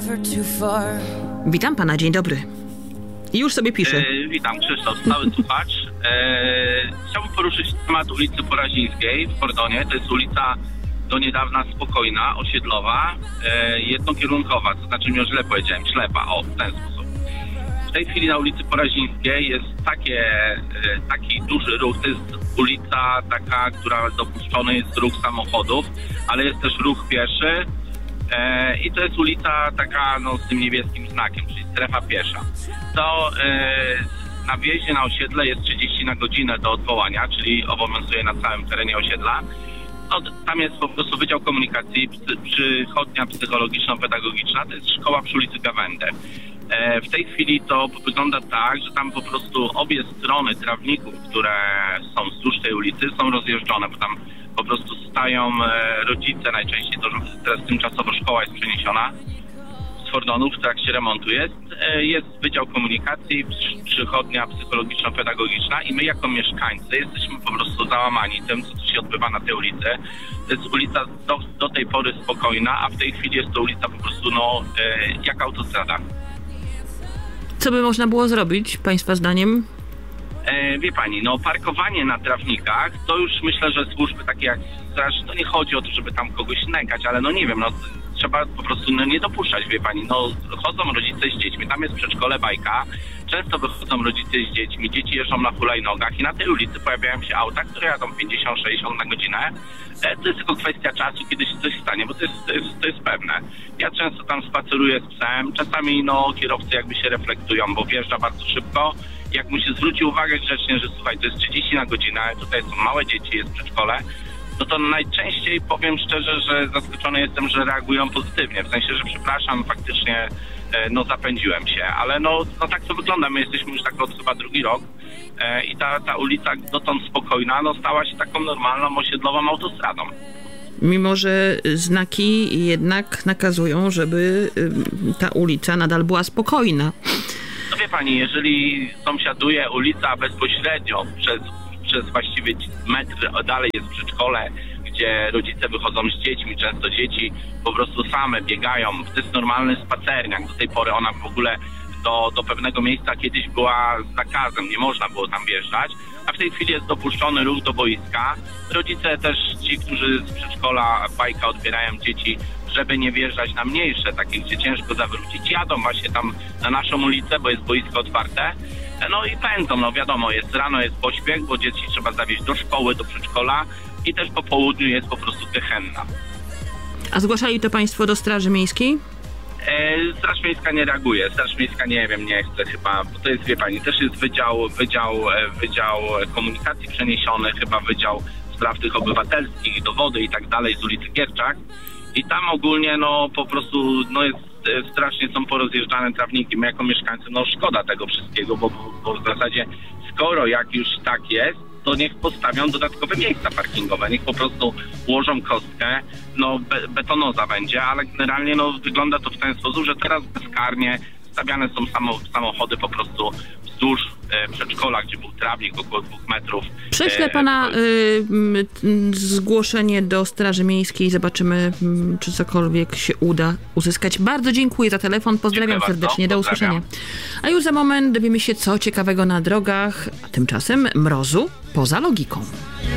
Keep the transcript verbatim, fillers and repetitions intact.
Witam pana, dzień dobry. I już sobie piszę. E, witam, Krzysztof, stały słuchacz. E, chciałbym poruszyć temat ulicy Porazińskiej w Kordonie. To jest ulica do niedawna spokojna, osiedlowa, e, jednokierunkowa, to znaczy, mnie źle powiedziałem, ślepa, o, w ten sposób. W tej chwili na ulicy Porazińskiej jest takie, e, taki duży ruch, to jest ulica taka, która dopuszczony jest ruch samochodów, ale jest też ruch pieszy. E, I to jest ulica taka, no, z tym niebieskim znakiem, czyli strefa piesza. To e, na wjeździe na osiedle jest trzydzieści na godzinę do odwołania, czyli obowiązuje na całym terenie osiedla. No, tam jest po prostu Wydział Komunikacji, psy, przychodnia psychologiczno-pedagogiczna, to jest szkoła przy ulicy Gawędy. E, w tej chwili to wygląda tak, że tam po prostu obie strony trawników, które są wzdłuż tej ulicy, są rozjeżdżone, bo tam po prostu stają e, rodzice najczęściej, to, że teraz tymczasowo szkoła jest przeniesiona z Fordonów, w trakcie remontu jest. E, jest Wydział Komunikacji, przychodnia psychologiczno-pedagogiczna i my jako mieszkańcy jesteśmy po prostu załamani tym, co tu się odbywa na tej ulicy. To jest ulica do, do tej pory spokojna, a w tej chwili jest to ulica po prostu no, e, jak autostrada. Co by można było zrobić, państwa zdaniem? E, wie pani, no parkowanie na trawnikach, to już myślę, że służby takie jak straż, to nie chodzi o to, żeby tam kogoś nękać, ale no nie wiem, no trzeba po prostu no, nie dopuszczać, wie pani, no chodzą rodzice z dziećmi, tam jest przedszkole Bajka, często wychodzą rodzice z dziećmi, dzieci jeżdżą na hulajnogach i na tej ulicy pojawiają się auta, które jadą pięćdziesiąt sześćdziesiąt na godzinę. E, to jest tylko kwestia czasu, kiedy się coś stanie, bo to jest, to jest, to jest pewne. Ja często tam spaceruję z psem, czasami no kierowcy jakby się reflektują, bo wjeżdża bardzo szybko. Jak mu się zwróci uwagę grzecznie, że słuchaj, to jest trzydzieści na godzinę, tutaj są małe dzieci, jest przedszkole, no to najczęściej powiem szczerze, że zaskoczony jestem, że reagują pozytywnie. W sensie, że przepraszam, faktycznie no zapędziłem się, ale no, no tak to wygląda. My jesteśmy już tak od chyba drugi rok e, i ta, ta ulica dotąd spokojna no stała się taką normalną osiedlową autostradą. Mimo że znaki jednak nakazują, żeby ta ulica nadal była spokojna. No wie pani, jeżeli sąsiaduje ulica bezpośrednio przez, przez właściwie metr dalej jest przedszkole, gdzie rodzice wychodzą z dziećmi, często dzieci po prostu same biegają, to jest normalny spacerniak. Do tej pory ona w ogóle do, do pewnego miejsca kiedyś była zakazem, nie można było tam wjeżdżać, a w tej chwili jest dopuszczony ruch do boiska. Rodzice też, ci, którzy z przedszkola Bajka odbierają dzieci, żeby nie wjeżdżać na mniejsze, takie, gdzie ciężko zawrócić, jadą właśnie tam na naszą ulicę, bo jest boisko otwarte. No i pędzą, no wiadomo, jest rano jest pośpiech, bo dzieci trzeba zawieźć do szkoły, do przedszkola i też po południu jest po prostu gehenna. A zgłaszali to państwo do Straży Miejskiej? E, Straż Miejska nie reaguje, Straż Miejska nie wiem, nie chce chyba, bo to jest, wie pani, też jest wydział, wydział, wydział komunikacji przeniesiony, chyba Wydział Spraw tych Obywatelskich, Dowody i tak dalej z ulicy Gierczak i tam ogólnie no po prostu no jest strasznie są porozjeżdżane trawniki. My jako mieszkańcy, no szkoda tego wszystkiego, bo, bo w zasadzie skoro jak już tak jest, to niech postawią dodatkowe miejsca parkingowe, niech po prostu ułożą kostkę, no be, betonoza będzie, ale generalnie no wygląda to w ten sposób, że teraz bezkarnie stawiane są samo, samochody po prostu wzdłuż e, przedszkola, gdzie był trawnik około dwóch metrów. Prześlę pana y, y, zgłoszenie do Straży Miejskiej. Zobaczymy, y, czy cokolwiek się uda uzyskać. Bardzo dziękuję za telefon. Pozdrawiam dziękuję serdecznie. bardzo. Do usłyszenia. A już za moment dowiemy się, co ciekawego na drogach, a tymczasem mrozu poza logiką.